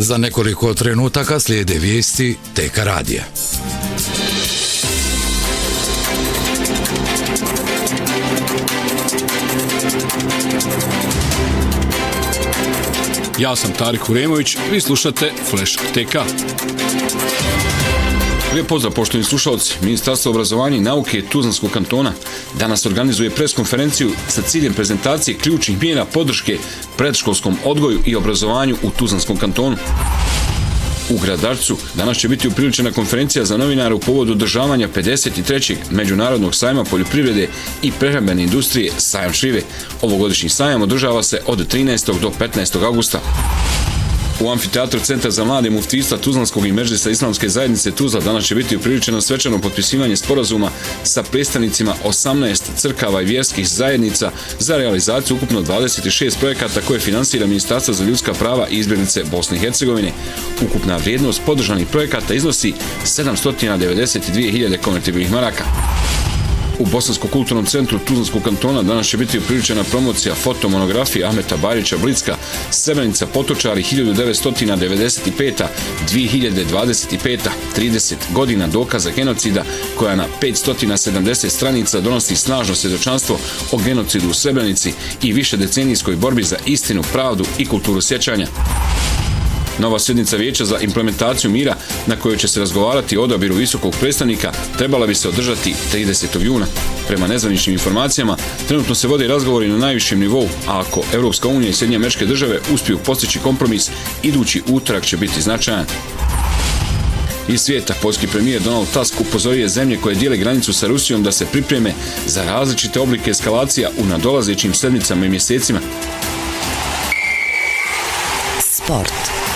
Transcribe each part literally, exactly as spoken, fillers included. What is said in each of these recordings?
Za nekoliko trenutaka slijede vijesti T K radija. Ja sam Tarik Huremović, vi slušate Flash T K. Lijep pozdrav, poštovani slušalci. Ministarstvo obrazovanja i nauke Tuzlanskog kantona danas organizuje preskonferenciju sa ciljem prezentacije ključnih mjera podrške predškolskom odgoju i obrazovanju u Tuzlanskom kantonu. U Gradarcu danas će biti upriličena konferencija za novinare u povodu održavanja pedeset trećeg Međunarodnog sajma poljoprivrede i prehrambene industrije Sajam šljive. Ovogodišnji sajam održava se od trinaestog do petnaestog augusta. U amfiteatru Centra za mlade muftijstva Tuzlanskog i Medžlisa Islamske zajednice Tuzla danas će biti upriličeno svečano potpisivanje sporazuma sa predstavnicima osamnaest crkava i vjerskih zajednica za realizaciju ukupno dvadeset šest projekata koje finansira Ministarstvo za ljudska prava i izbjeglice Bosne i Hercegovine. Ukupna vrijednost podržanih projekata iznosi sedamsto devedeset dvije hiljade konvertibilnih maraka. U Bosanskom kulturnom centru Tuzlanskog kantona danas će biti upriličena promocija fotomonografije Ahmeta Barića Blitzka Srebrenica Potočari hiljadu devetsto devedeset peta do dvije hiljade dvadeset peta. trideset godina dokaza genocida koja na petsto sedamdeset stranica donosi snažno svjedočanstvo o genocidu u Srebrenici i višedecenijskoj borbi za istinu, pravdu i kulturu sjećanja. Nova sjednica Vijeća za implementaciju mira na kojoj će se razgovarati o odabiru visokog predstavnika trebala bi se održati tridesetog juna. Prema nezvaničnim informacijama, trenutno se vode razgovori na najvišem nivou, a ako Europska unija i Sjedinjene Američke Države uspiju postići kompromis, idući utorak će biti značajan. Iz svijeta, poljski premijer Donald Tusk upozorio je zemlje koje dijele granicu sa Rusijom da se pripreme za različite oblike eskalacija u nadolazećim sedmicama i mjesecima. Sport.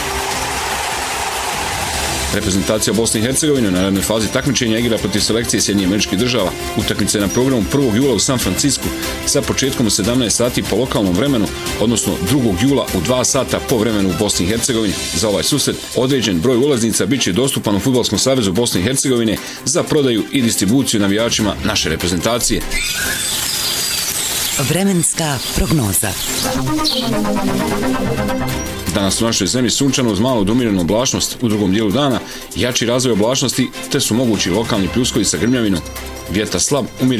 Reprezentacija Bosne i Hercegovine u narednoj fazi takmičenja igra protiv selekcije Sjedinjenih Američkih Država. Utakmica je na programu prvog jula u San Francisku sa početkom u sedamnaest sati po lokalnom vremenu, odnosno drugog jula u dva sata po vremenu u Bosni i Hercegovini. Za ovaj susret određen broj ulaznica bit će dostupan u Fudbalskom savezu Bosne i Hercegovine za prodaju i distribuciju navijačima naše reprezentacije. Vremenska prognoza. Danas u našoj zemlji sunčano uz malo domirenu oblačnost, u drugom dijelu dana jači razvoj oblačnosti te su mogući lokalni pljuskovi sa grmljavinom. Vjetar slab, umjeren